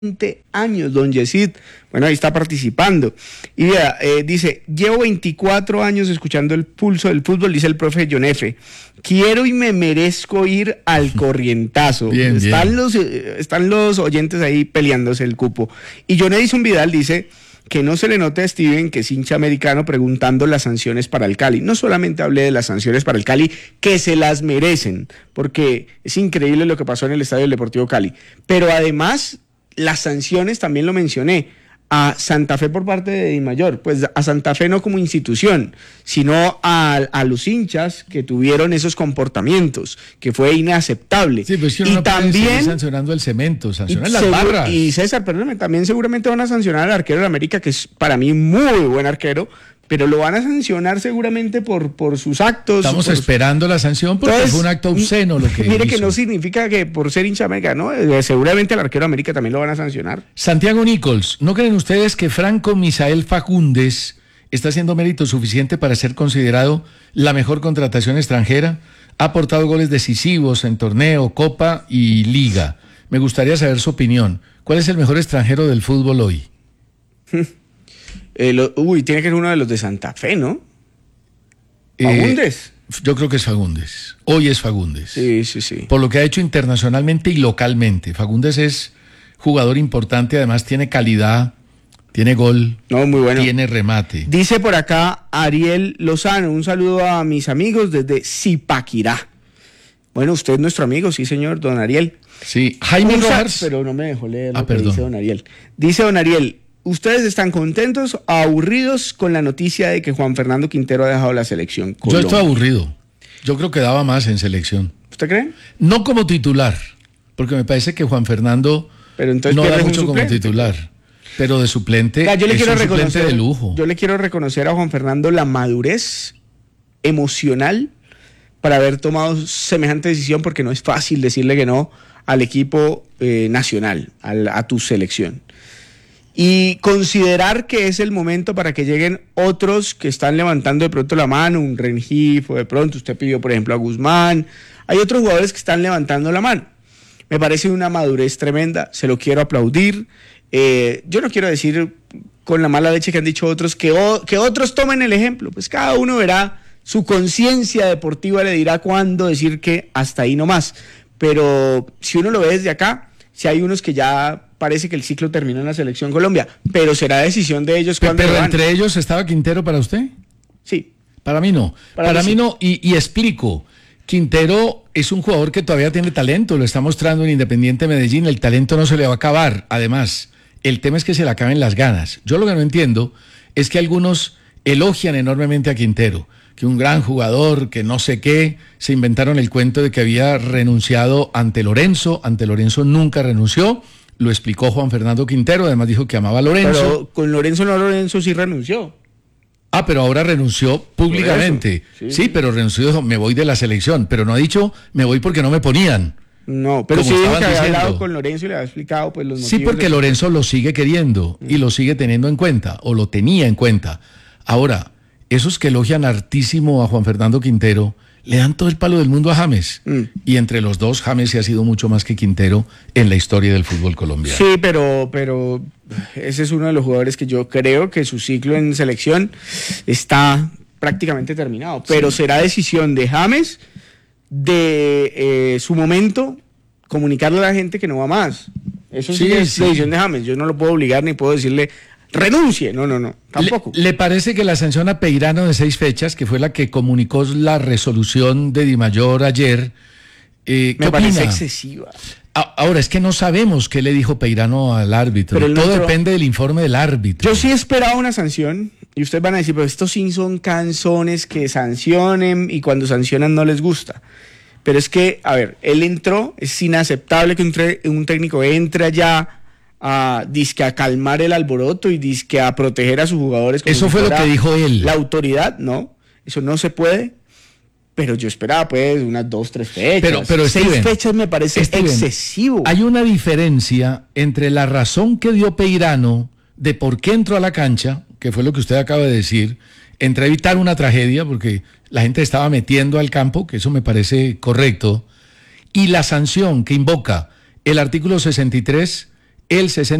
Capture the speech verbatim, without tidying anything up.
veinte años, don Yesid. Bueno, ahí está participando. Y vea, eh, dice, llevo veinticuatro años escuchando el pulso del fútbol, dice el profe John F. Quiero y me merezco ir al corrientazo. Bien, están, bien. Los, eh, están los oyentes ahí peleándose el cupo. Y John Edison Vidal dice que no se le note a Steven, que es hincha americano, preguntando las sanciones para el Cali. No solamente hablé de las sanciones para el Cali, que se las merecen, porque es increíble lo que pasó en el Estadio del Deportivo Cali. Pero además, las sanciones también lo mencioné. A Santa Fe por parte de Dimayor, pues a Santa Fe no como institución, sino a, a los hinchas que tuvieron esos comportamientos, que fue inaceptable. Sí, pues que uno y no puede también seguir sancionando el cemento, sancionar y las segu- barras. Y César, perdóname, también seguramente van a sancionar al arquero de América, que es para mí muy buen arquero, pero lo van a sancionar seguramente por, por sus actos. Estamos por... esperando la sanción porque Entonces, fue un acto obsceno lo que Mire hizo. que no significa que por ser hincha de América, ¿no? Eh, seguramente al arquero de América también lo van a sancionar. Santiago Nichols, ¿no creen ustedes que Franco Misael Fagundes está haciendo mérito suficiente para ser considerado la mejor contratación extranjera? Ha aportado goles decisivos en torneo, Copa y Liga. Me gustaría saber su opinión. ¿Cuál es el mejor extranjero del fútbol hoy? Eh, lo, uy, tiene que ser uno de los de Santa Fe, ¿no? Eh, Fagundes. Yo creo que es Fagundes. Hoy es Fagundes. Sí, sí, sí. Por lo que ha hecho internacionalmente y localmente. Fagundes es jugador importante, además tiene calidad, tiene gol, No, muy bueno. tiene remate. Dice por acá Ariel Lozano, un saludo a mis amigos desde Zipaquirá. Bueno, usted es nuestro amigo, sí señor, don Ariel. Sí, Jaime Un sa- Rojas. Pero no me dejó leer lo Ah, que perdón. dice don Ariel. Dice don Ariel, ¿ustedes están contentos o aburridos con la noticia de que Juan Fernando Quintero ha dejado la selección Yo Colombia? estoy aburrido. Yo creo que daba más en selección. ¿Usted cree? No como titular, porque me parece que Juan Fernando Pero entonces no da pierde un mucho como suplente. titular. Pero de suplente Oiga, yo le es quiero un suplente reconocer de lujo. Yo le quiero reconocer a Juan Fernando la madurez emocional para haber tomado semejante decisión, porque no es fácil decirle que no al equipo eh, nacional, al, a tu selección. Y considerar que es el momento para que lleguen otros que están levantando de pronto la mano, un Rengifo, de pronto usted pidió por ejemplo a Guzmán, hay otros jugadores que están levantando la mano. Me parece una madurez tremenda, se lo quiero aplaudir. Eh, yo no quiero decir con la mala leche que han dicho otros que, o, que otros tomen el ejemplo, pues cada uno verá, su conciencia deportiva le dirá cuándo decir que hasta ahí nomás. Pero si uno lo ve desde acá, si hay unos que ya parece que el ciclo termina en la selección Colombia, pero será decisión de ellos Pe- cuándo Pero lo van. entre ellos estaba Quintero para usted. Sí, Para mí no. Para Para, mí mí sí. no. Y, y explico. Quintero es un jugador que todavía tiene talento. Lo está mostrando en Independiente Medellín. El talento no se le va a acabar. Además, el tema es que se le acaben las ganas. Yo lo que no entiendo es que algunos elogian enormemente a Quintero, que un gran jugador, que no sé qué, se inventaron el cuento de que había renunciado ante Lorenzo. Ante Lorenzo nunca renunció. Lo explicó Juan Fernando Quintero. Además dijo que amaba a Lorenzo. pero con Lorenzo no, Lorenzo sí renunció. Ah, pero ahora renunció públicamente. Por eso, Sí, sí. pero renunció, dijo, me voy de la selección, pero no ha dicho, me voy porque no me ponían. No, pero Como sí dijo estaban que había diciendo. hablado con Lorenzo y le había explicado pues los motivos. Sí, porque de- Lorenzo lo sigue queriendo y lo sigue teniendo en cuenta, o lo tenía en cuenta. Ahora, esos que elogian hartísimo a Juan Fernando Quintero, le dan todo el palo del mundo a James. Mm. Y entre los dos, James sí ha sido mucho más que Quintero en la historia del fútbol colombiano. Sí, pero, pero ese es uno de los jugadores que yo creo que su ciclo en selección está prácticamente terminado. Pero será decisión de James, de eh, su momento, comunicarle a la gente que no va más. Eso sí, Sí, es sí. decisión de James. Yo no lo puedo obligar ni puedo decirle renuncie. No, no, no, tampoco. ¿Le, le parece que la sanción a Peirano de seis fechas, que fue la que comunicó la resolución de Dimayor ayer, eh, ¿qué Me parece opina? excesiva. A- Ahora, es que no sabemos qué le dijo Peirano al árbitro. Pero él no Todo entró- depende del informe del árbitro. Yo sí esperaba una sanción y ustedes van a decir, pero estos sí son canzones que sancionen y cuando sancionan no les gusta. Pero es que, a ver, él entró, es inaceptable que un, tre- un técnico entre allá a, dizque a calmar el alboroto y dizque a proteger a sus jugadores. como Eso si fue lo fuera que dijo él. La autoridad, no, eso no se puede. Pero yo esperaba pues unas dos, tres fechas. Pero- pero, Seis Steven, fechas me parece Steven, excesivo. Hay una diferencia entre la razón que dio Peirano de por qué entró a la cancha, que fue lo que usted acaba de decir, entre evitar una tragedia, porque la gente estaba metiendo al campo, que eso me parece correcto, y la sanción que invoca el artículo sesenta y tres el sesenta